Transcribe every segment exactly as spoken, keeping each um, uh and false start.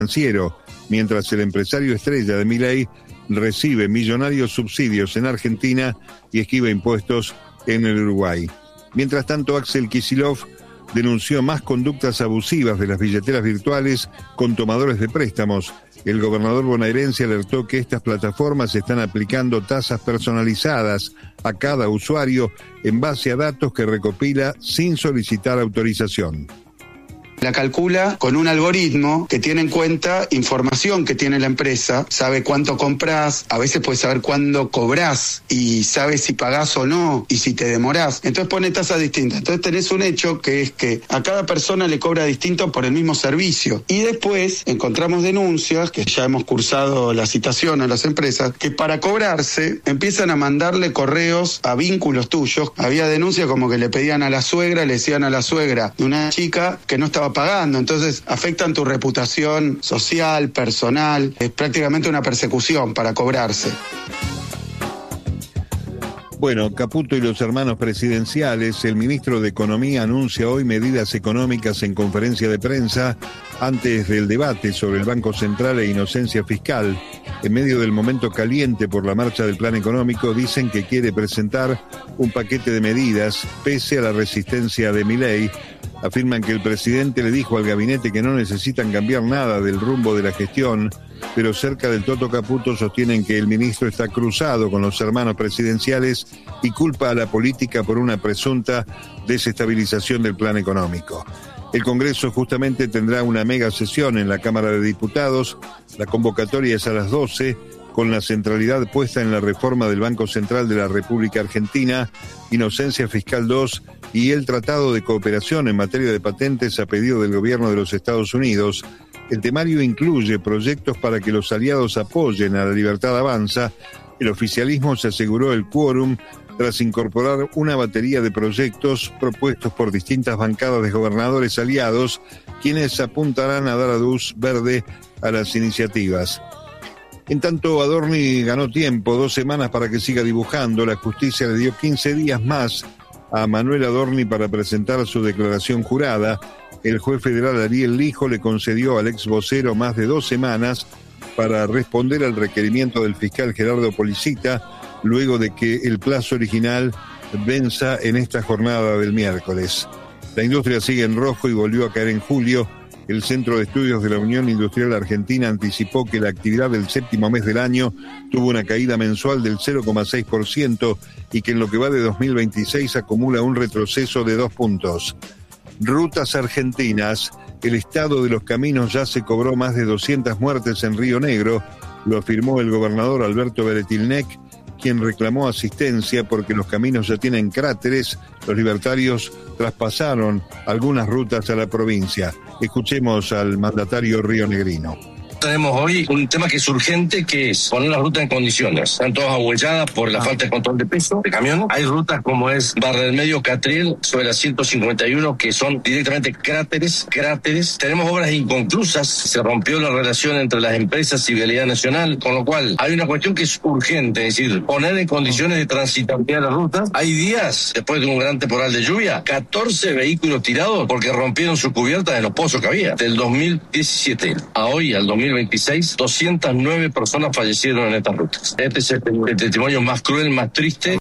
financiero, mientras el empresario estrella de Milei recibe millonarios subsidios en Argentina y esquiva impuestos en el Uruguay. Mientras tanto, Axel Kicillof denunció más conductas abusivas de las billeteras virtuales con tomadores de préstamos. El gobernador bonaerense alertó que estas plataformas están aplicando tasas personalizadas a cada usuario en base a datos que recopila sin solicitar autorización. La calcula con un algoritmo que tiene en cuenta información que tiene la empresa, sabe cuánto compras, a veces puede saber cuándo cobrás y sabe si pagás o no y si te demorás. Entonces pone tasas distintas. Entonces tenés un hecho que es que a cada persona le cobra distinto por el mismo servicio. Y después encontramos denuncias, que ya hemos cursado la citación a las empresas, que para cobrarse empiezan a mandarle correos a vínculos tuyos. Había denuncias como que le pedían a la suegra, le decían a la suegra de una chica que no estaba pagando, entonces afectan tu reputación social, personal, es prácticamente una persecución para cobrarse. Bueno, Caputo y los hermanos presidenciales, el ministro de Economía anuncia hoy medidas económicas en conferencia de prensa antes del debate sobre el Banco Central e inocencia fiscal. En medio del momento caliente por la marcha del plan económico, dicen que quiere presentar un paquete de medidas pese a la resistencia de Milei. Afirman que el presidente le dijo al gabinete que no necesitan cambiar nada del rumbo de la gestión, pero cerca del Toto Caputo sostienen que el ministro está cruzado con los hermanos presidenciales y culpa a la política por una presunta desestabilización del plan económico. El Congreso justamente tendrá una mega sesión en la Cámara de Diputados. La convocatoria es a las doce, con la centralidad puesta en la reforma del Banco Central de la República Argentina, Inocencia Fiscal dos y el Tratado de Cooperación en materia de patentes a pedido del gobierno de los Estados Unidos. El temario incluye proyectos para que los aliados apoyen a la Libertad Avanza. El oficialismo se aseguró el quórum tras incorporar una batería de proyectos propuestos por distintas bancadas de gobernadores aliados, quienes apuntarán a dar a luz verde a las iniciativas. En tanto, Adorni ganó tiempo, dos semanas para que siga dibujando. La justicia le dio quince días más a Manuel Adorni para presentar su declaración jurada. El juez federal Ariel Lijo le concedió al ex vocero más de dos semanas para responder al requerimiento del fiscal Gerardo Policita, luego de que el plazo original venza en esta jornada del miércoles. La industria sigue en rojo y volvió a caer en julio. El Centro de Estudios de la Unión Industrial Argentina anticipó que la actividad del séptimo mes del año tuvo una caída mensual del cero coma seis por ciento y que en lo que va de dos mil veintiséis acumula un retroceso de dos puntos. Rutas argentinas. El estado de los caminos ya se cobró más de doscientas muertes en Río Negro, lo afirmó el gobernador Alberto Beretilnec, quien reclamó asistencia porque los caminos ya tienen cráteres. Los libertarios traspasaron algunas rutas a la provincia. Escuchemos al mandatario rionegrino. Tenemos hoy un tema que es urgente, que es poner las rutas en condiciones. Están todas ahuelladas por la ah. falta de control de peso de camiones. Hay rutas como es Barra del Medio, Catriel, sobre la ciento cincuenta y uno, que son directamente cráteres, cráteres. Tenemos obras inconclusas. Se rompió la relación entre las empresas y Vialidad Nacional, con lo cual hay una cuestión que es urgente, es decir, poner en condiciones de transitabilidad las rutas. Hay días, después de un gran temporal de lluvia, catorce vehículos tirados porque rompieron su cubierta de los pozos que había. Del dos mil diecisiete a hoy, al dos mil veintiséis, doscientas nueve personas fallecieron en estas rutas. Este es el, el testimonio más cruel, más triste.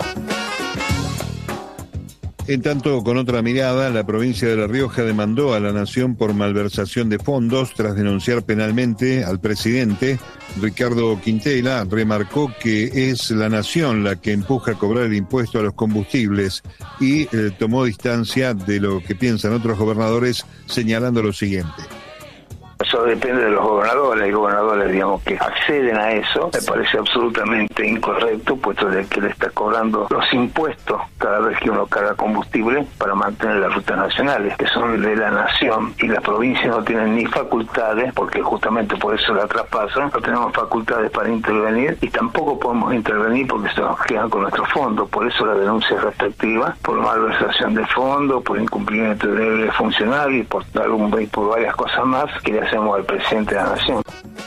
En tanto, con otra mirada, la provincia de La Rioja demandó a la Nación por malversación de fondos tras denunciar penalmente al presidente. Ricardo Quintela remarcó que es la Nación la que empuja a cobrar el impuesto a los combustibles y eh, tomó distancia de lo que piensan otros gobernadores, señalando lo siguiente. Eso depende de los gobernadores, hay gobernadores, digamos, que acceden a eso. Me parece absolutamente incorrecto, puesto de que le está cobrando los impuestos cada vez que uno carga combustible para mantener las rutas nacionales, que son de la nación, y las provincias no tienen ni facultades, porque justamente por eso la traspasan, no tenemos facultades para intervenir, y tampoco podemos intervenir porque se nos quedan con nuestros fondos. Por eso la denuncia respectiva, por malversación de fondos, por incumplimiento de deberes funcionarios, y por, algún, por varias cosas más que le hacemos al presidente de la Nación.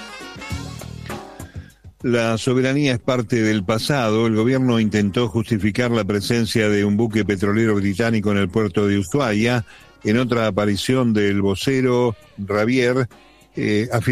La soberanía es parte del pasado. El gobierno intentó justificar la presencia de un buque petrolero británico en el puerto de Ushuaia. En otra aparición del vocero Ravier, eh,